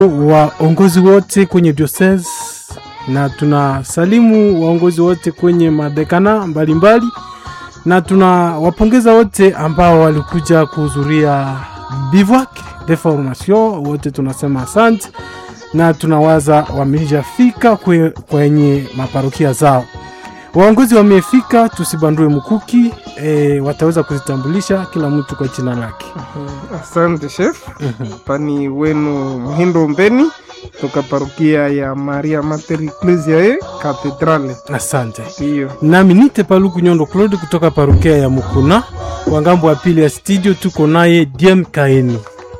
waongozi wote kwenye diocese na tunasalimu waongozi wote kwenye madekana mbalimbali na tunawapongeza wote ambao walikuja kuhudhuria bivouac de formation. Wote tunasema asante na tunawaza wamejafika kwenye maparokia zao. Waongozi wamefika, tusibandue mkuki, wataweza kuzitambulisha kila mtu kwa jina lake. Asante chef. Pani wenu Muhindo Mbeni toka parokia ya Maria Mater Ecclesiae Cathedrale. Asante. Hiyo. Nami nite Paluku Nyondo Claude kutoka parokia ya Mukuna. Kwa ngambo ya pili ya studio tuko naye DM Kaeni.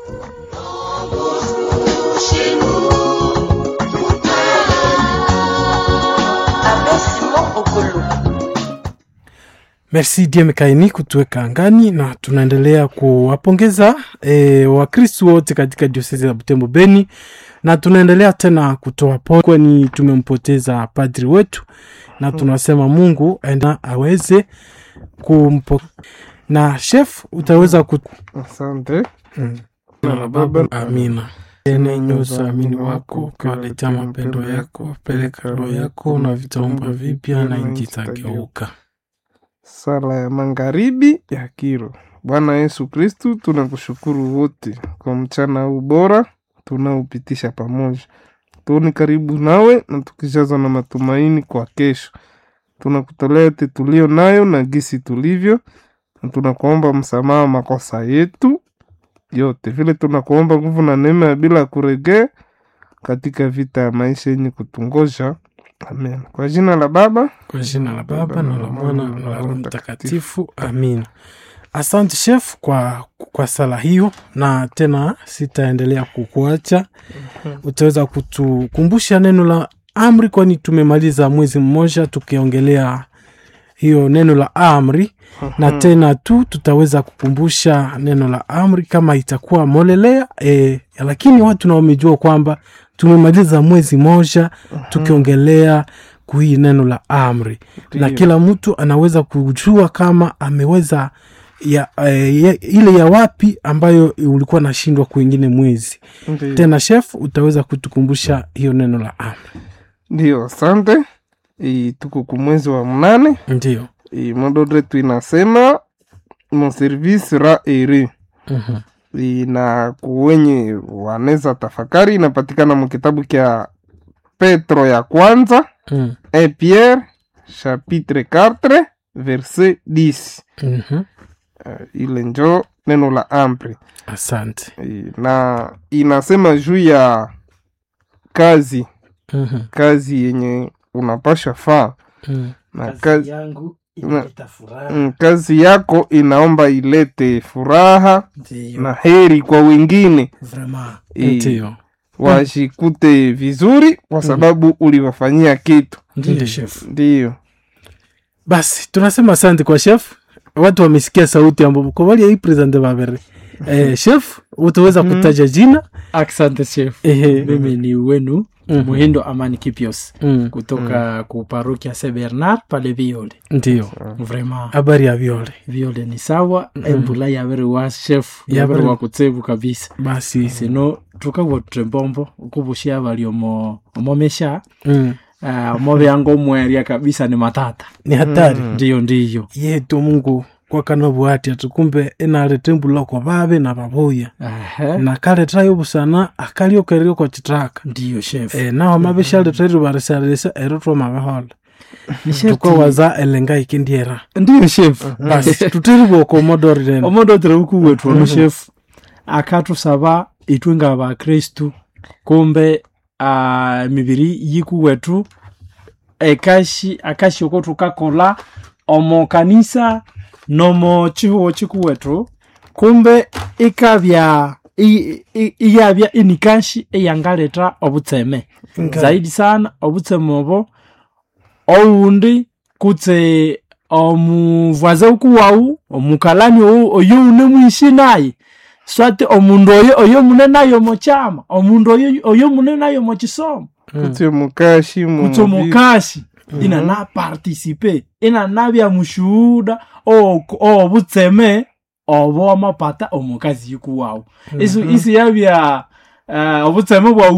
Merci DM Kaini kutuweka angani na tunaendelea kuwapongeza Wakristo wote katika diocese ya Butembo Beni na tunaendelea tena kutoa pole kwani tumempoteza padri wetu na tunasema Mungu aweze kumpo. Na chef utaweza Asante. Na baba amina. Ene nyosa amini wako kawaletea mapendo yako, peleka roho yako na vitaomba vipya na nchi itageuka. Sala ya magharibi ya Kiro. Bwana Yesu Kristu, tunakushukuru wote kwa mchana huu bora tunaupitisha pamoja. Tuoni karibu nawe na tukijazwa na matumaini kwa kesho. Tunakutolea yote tulio nayo na gisi tulivyo, na tunakuomba msamaha makosa yetu yote. Vile tunakuomba nguvu na neema ya bila kuregea katika vita ya maisha yenye kutungoja. Amen. Kwa jina la Baba, kwa jina la Baba na la Mwana na la Roho Mtakatifu. Amin. Asante chef kwa sala hiyo, na tena sitaendelea kukuacha. Utaweza kutukumbusha neno la amri, kwani tumemaliza mwezi mmoja tukiongelea hiyo neno la amri. Na tena tutaweza kukumbusha neno la amri kama itakuwa molelea lakini watu na wamejua kwamba tumemaliza mwezi moja tukiongelea kui neno la amri. Na kila mtu anaweza kujua kama ameweza ile ya wapi ambayo ulikuwa nashindwa kuingine mwezi. Ndiyo. Tena chef utaweza kutukumbusha hiyo neno la amri. Ndiyo, asante. Tuko kumwezi wa 8. Ndiyo. Mododre tu inasema mon service ra ere. Na kuwenye waneza tafakari inapatikana mkitabu kia Petro ya kwanza Pierre chapitre 4 verset 10. Ile njo neno la amri. Asante. Na inasema juu ya kazi kazi yenye unapasha faa na kazi yangu ileta furaha. Kazi yako inaomba ilete furaha. Ndiyo. Na heri kwa wengine. Ndiyo. Washikute vizuri kwa sababu uliwafanyia kitu. Ndiyo chef. Ndiyo. Basi tunasema asante kwa chef. Watu wamesikia sauti ambapo kwa wali ya hii presente babere. Chef, utaweza kutaja jina? Asante chef. Mimi ni wenu Muhindo Amani Kipios kutoka ku parokia Saint Bernard pale Viole. Ndiyo. Vraiment. Habari ya Viole. Viole ni sawa. Embula ya vere wa chef. Ya vere wa kutsebu kabisa. Basi. Sino tukawa trembombo. Ukubushia bali omomesha. Mobe yango mweria kabisa ni matata. Ni hatari. Ndiyo. Yeto Mungu kwa kanobu hati atukumbe enaletembu kwa babe na baboya. Na kale trayo busana akalio kerio kwa chitraka. Ndiyo chef. Na wamabeshale trayo barisalesa erotwa mabehola. Tuko waza elenga ikindiera. Ndiyo chef. Basi tutiribu kwa omodori nene. Omodori uku wetu wano chef. Akatu saba itwenga ba Kristu. Kumbe mibiri yiku wetu akashi oko tukakola omo kanisa nomo chiho chiku wetu. Kumbe ikabya iyabya inikashi eyangaleta obutseme. Zaidi sana obutseme obo oundi kutse omuvwaze ukuwau omukalani oyo unemwishi naye. Swate omundu oyo munenayo mochama, omundu oyo munenayo mochisomo. Kutse mukashi ina na participe, ina nabya mushuhuda butseme obo amapata omukazi yuku wao. Isi yabya obutseme bwa